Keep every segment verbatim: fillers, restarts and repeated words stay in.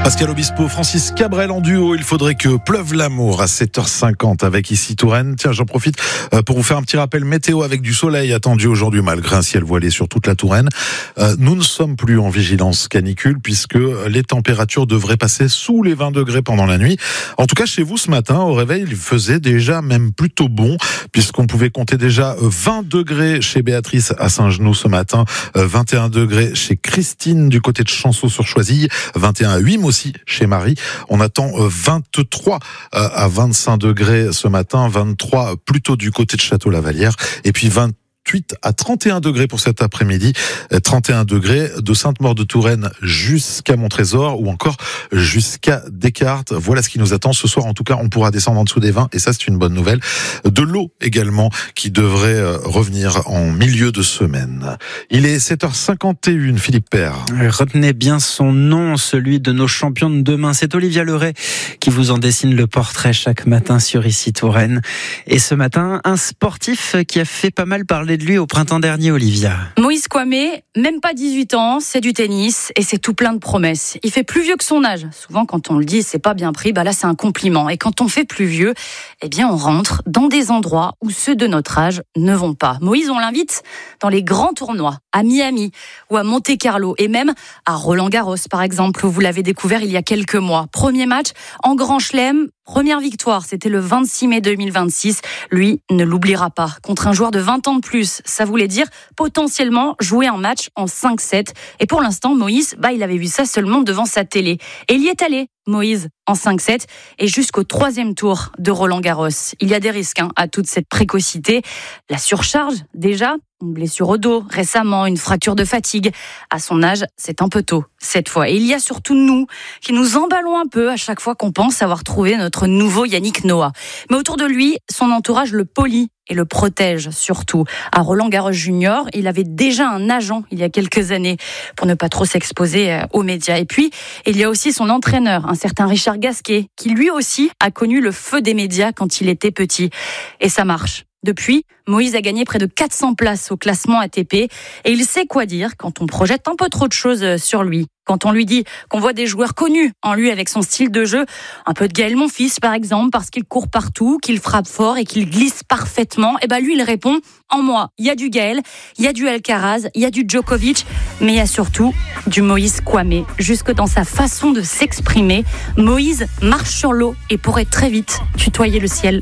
Pascal Obispo, Francis Cabrel en duo. Il faudrait que pleuve l'amour à sept heures cinquante avec ici Touraine. Tiens, j'en profite pour vous faire un petit rappel météo avec du soleil attendu aujourd'hui malgré un ciel voilé sur toute la Touraine. Nous ne sommes plus en vigilance canicule puisque les températures devraient passer sous les vingt degrés pendant la nuit. En tout cas, chez vous ce matin, au réveil, il faisait déjà même plutôt bon puisqu'on pouvait compter déjà vingt degrés chez Béatrice à Saint-Genoux ce matin, vingt et un degrés chez Christine du côté de Chanceau-sur-Choisille, vingt et un à Huim aussi chez Marie. On attend vingt-trois à vingt-cinq degrés ce matin, vingt-trois plutôt du côté de Château-Lavalière et puis vingt-huit à trente et un degrés pour cet après-midi, trente et un degrés de Sainte-Maure-de-Touraine jusqu'à Montrésor ou encore jusqu'à Descartes. Voilà ce qui nous attend ce soir. En tout cas, on pourra descendre en dessous des vingt et ça, c'est une bonne nouvelle. De l'eau également qui devrait revenir en milieu de semaine. Il est sept heures cinquante et une, Philippe Père. Retenez bien son nom, celui de nos champions de demain. C'est Olivia Leray qui vous en dessine le portrait chaque matin sur ici Touraine. Et ce matin, un sportif qui a fait pas mal parler de lui au printemps dernier, Olivia. Moïse Kouamé, même pas dix-huit ans, c'est du tennis et c'est tout plein de promesses. Il fait plus vieux que son âge. Souvent, quand on le dit, c'est pas bien pris, bah là, c'est un compliment. Et quand on fait plus vieux, eh bien, on rentre dans des endroits où ceux de notre âge ne vont pas. Moïse, on l'invite dans les grands tournois, à Miami ou à Monte-Carlo et même à Roland-Garros, par exemple, où vous l'avez découvert il y a quelques mois. Premier match en Grand Chelem. Première victoire, c'était le vingt-six mai deux mille vingt-six. Lui ne l'oubliera pas. Contre un joueur de vingt ans de plus, ça voulait dire potentiellement jouer un match en cinq sept. Et pour l'instant, Moïse, bah, il avait vu ça seulement devant sa télé. Et il y est allé, Moïse, en cinq sept et jusqu'au troisième tour de Roland-Garros. Il y a des risques hein, à toute cette précocité. La surcharge, déjà, une blessure au dos, récemment, une fracture de fatigue. À son âge, c'est un peu tôt, cette fois. Et il y a surtout nous, qui nous emballons un peu à chaque fois qu'on pense avoir trouvé notre nouveau Yannick Noah. Mais autour de lui, son entourage le polie et le protège surtout. À Roland-Garros Junior, il avait déjà un agent il y a quelques années pour ne pas trop s'exposer aux médias. Et puis, il y a aussi son entraîneur, un certain Richard Gasquet, qui lui aussi a connu le feu des médias quand il était petit. Et ça marche. Depuis, Moïse a gagné près de quatre cents places au classement A T P et il sait quoi dire quand on projette un peu trop de choses sur lui. Quand on lui dit qu'on voit des joueurs connus en lui avec son style de jeu, un peu de Gaël Monfils par exemple, parce qu'il court partout, qu'il frappe fort et qu'il glisse parfaitement, et ben lui il répond « En moi, il y a du Gaël, il y a du Alcaraz, il y a du Djokovic, mais il y a surtout du Moïse Kouamé. » Jusque dans sa façon de s'exprimer, Moïse marche sur l'eau et pourrait très vite tutoyer le ciel.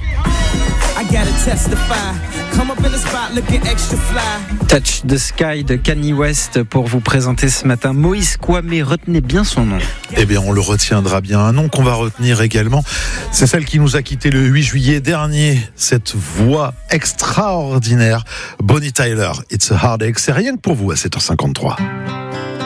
Touch the Sky de Kanye West pour vous présenter ce matin Moïse Kouamé. Retenez bien son nom. Eh bien, on le retiendra bien. Un nom qu'on va retenir également, c'est celle qui nous a quitté le huit juillet dernier. Cette voix extraordinaire, Bonnie Tyler. It's a Heartache. C'est rien que pour vous à sept heures cinquante-trois.